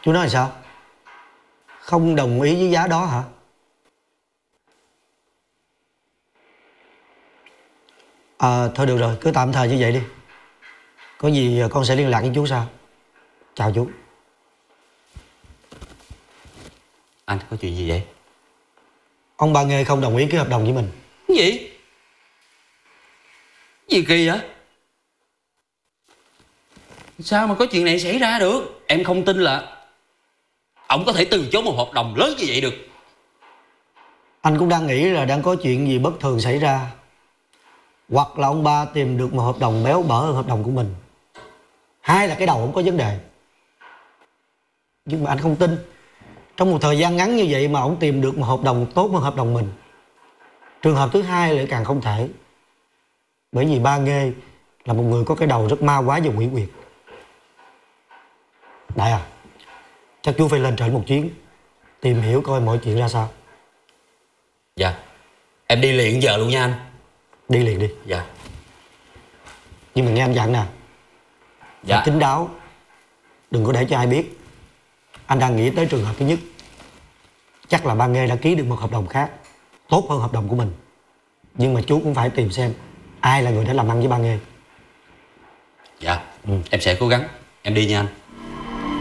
Chú nói là sao? Không đồng ý với giá đó hả? Thôi được rồi, cứ tạm thời như vậy đi. Có gì con sẽ liên lạc với chú sau. Chào chú. Anh có chuyện gì vậy? Ông Ba Nghê không đồng ý ký hợp đồng với mình. Cái gì? Gì kỳ vậy? Sao mà có chuyện này xảy ra được? Em không tin là ông có thể từ chối một hợp đồng lớn như vậy được. Anh cũng đang nghĩ là đang có chuyện gì bất thường xảy ra. Hoặc là ông Ba tìm được một hợp đồng béo bở hơn hợp đồng của mình. Hai là cái đầu ông có vấn đề. Nhưng mà anh không tin trong một thời gian ngắn như vậy mà ông tìm được một hợp đồng tốt hơn hợp đồng mình. Trường hợp thứ hai lại càng không thể. Bởi vì Ba Nghê là một người có cái đầu rất ma quái và quỷ quyệt. Đại à, chắc chú phải lên trển một chuyến, tìm hiểu coi mọi chuyện ra sao. Dạ. Em đi liền giờ luôn nha anh. Đi liền đi. Dạ. Nhưng mà nghe anh dặn nè, Dạ. phải kín đáo, đừng có để cho ai biết. Anh đang nghĩ tới trường hợp thứ nhất. Chắc là Ba Nghê đã ký được một hợp đồng khác tốt hơn hợp đồng của mình. Nhưng mà chú cũng phải tìm xem ai là người đã làm ăn với Ba Nghê. Dạ. Em sẽ cố gắng. Em đi nha anh.